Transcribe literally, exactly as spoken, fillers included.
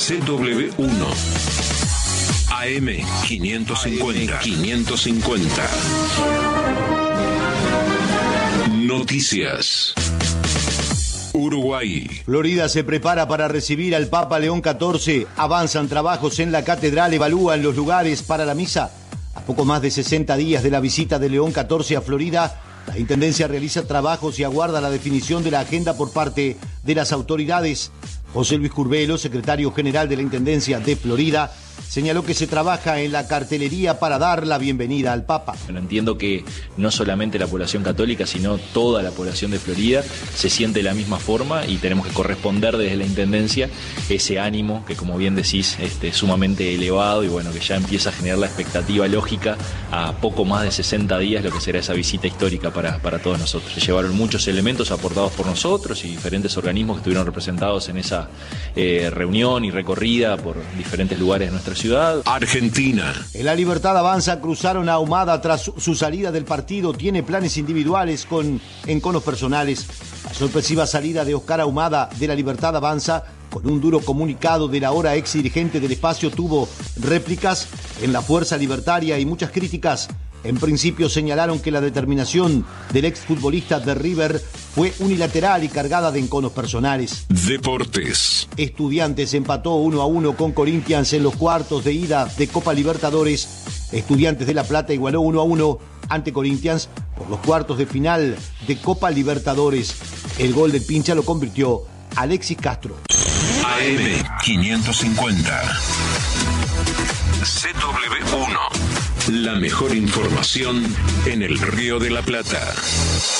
C W uno. A M quinientos cincuenta. quinientos cincuenta. Noticias. Uruguay. Florida se prepara para recibir al Papa León catorce. Avanzan trabajos en la catedral, evalúan los lugares para la misa. A poco más de sesenta días de la visita de León catorce a Florida, la Intendencia realiza trabajos y aguarda la definición de la agenda por parte de las autoridades. José Luis Curbelo, secretario general de la Intendencia de Florida, señaló que se trabaja en la cartelería para dar la bienvenida al Papa. Bueno, entiendo que no solamente la población católica, sino toda la población de Florida se siente de la misma forma y tenemos que corresponder desde la Intendencia ese ánimo que, como bien decís, este, es sumamente elevado y bueno, que ya empieza a generar la expectativa lógica a poco más de sesenta días lo que será esa visita histórica para, para todos nosotros. Se llevaron muchos elementos aportados por nosotros y diferentes organismos que estuvieron representados en esa eh, reunión y recorrida por diferentes lugares de nuestra ciudad. Argentina. En La Libertad Avanza cruzaron a Ahumada tras su, su salida del partido. Tiene planes individuales con enconos personales. La sorpresiva salida de Oscar Ahumada de La Libertad Avanza, con un duro comunicado del ahora ex dirigente del espacio, tuvo réplicas en la Fuerza Libertaria y muchas críticas. En principio señalaron que la determinación del exfutbolista de River fue unilateral y cargada de enconos personales. Deportes. Estudiantes empató uno a uno con Corinthians en los cuartos de ida de Copa Libertadores. Estudiantes de La Plata igualó uno a uno ante Corinthians por los cuartos de final de Copa Libertadores. El gol del pincha lo convirtió Alexis Castro. A M quinientos cincuenta. C W uno. La mejor información en el Río de la Plata.